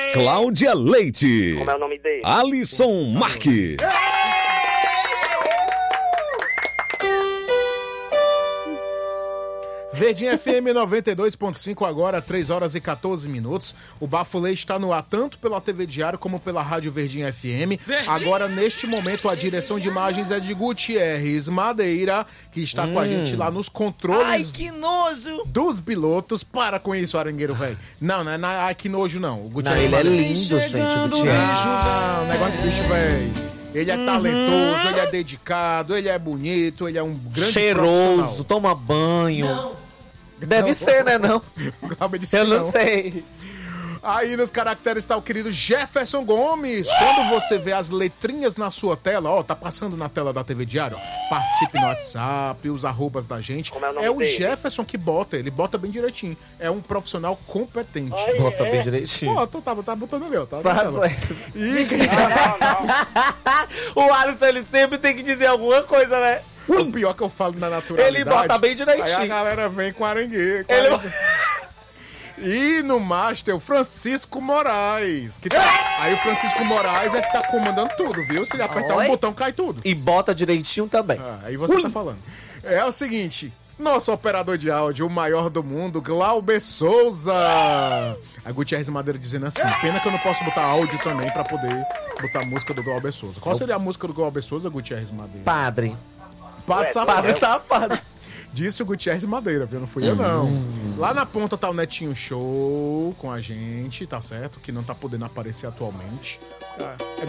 Cláudia Leite. Como é o nome dele? Alisson Marques. Verdinha FM 92.5 agora, 3 horas e 14 minutos. O Bafulê está no ar tanto pela TV Diário como pela Rádio Verdinha FM. Agora, neste momento, a direção de imagens é de Gutierrez Madeira, que está com a gente lá nos controles. Ai, que nojo! Dos pilotos. Para com isso, Arangueiro velho. Não, não é ai, que nojo, não. O Não, Gutierrez ele é Madeira. lindo, gente, o Gutierrez. Não, negócio de bicho, velho. Ele é talentoso, ele é dedicado, ele é bonito, ele é um grande Cheiroso, profissional. toma banho. Deve ser, né, não? Eu não sei. Aí nos caracteres está o querido Jefferson Gomes. Quando você vê as letrinhas na sua tela, ó, tá passando na tela da TV Diário, ó, participe no WhatsApp, os arrobas da gente. Como é o nome o dele? Jefferson que bota, ele bota bem direitinho. É um profissional competente. Bota bem direitinho. Pô, tá botando ali, ó. Tá Tá na tela. certo. Não. O Alisson, ele sempre tem que dizer alguma coisa, né? O pior que eu falo na naturalidade. Ele bota bem direitinho. Aí a galera vem com aranguê. Ele- E no Master, o Francisco Moraes. Aí o Francisco Moraes é que tá comandando tudo, viu? Se ele apertar um botão, cai tudo. E bota direitinho também. Aí você tá falando. É o seguinte, nosso operador de áudio, o maior do mundo, Glauber Souza. A Gutierrez Madeira dizendo assim, pena que eu não posso botar áudio também pra poder botar a música do Glauber Souza. Qual seria a música do Glauber Souza, Gutierrez Madeira? Padre. Padre Safado. Padre safado. Disse o Gutierrez Madeira, viu? Não fui eu, não. Lá na ponta tá o Netinho Show com a gente, tá certo? Que não tá podendo aparecer atualmente. É